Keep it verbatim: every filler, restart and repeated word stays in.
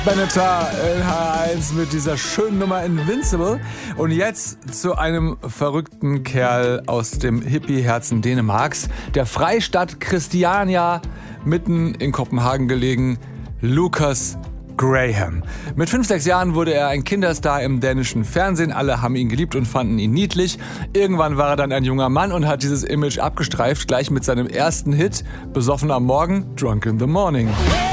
Benatar in H eins mit dieser schönen Nummer Invincible. Und jetzt zu einem verrückten Kerl aus dem Hippie-Herzen Dänemarks, der Freistadt Christiania, mitten in Kopenhagen gelegen, Lucas Graham. Mit fünf, sechs Jahren wurde er ein Kinderstar im dänischen Fernsehen. Alle haben ihn geliebt und fanden ihn niedlich. Irgendwann war er dann ein junger Mann und hat dieses Image abgestreift, gleich mit seinem ersten Hit, Besoffen am Morgen, Drunk in the Morning.